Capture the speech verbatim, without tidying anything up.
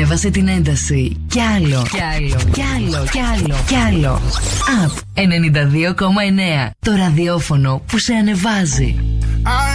Ανέβασε την ένταση. Κι άλλο, κι άλλο, κι άλλο, κι άλλο, κι άλλο. Απ ενενήντα δύο κόμμα εννέα. Το ραδιόφωνο που σε ανεβάζει.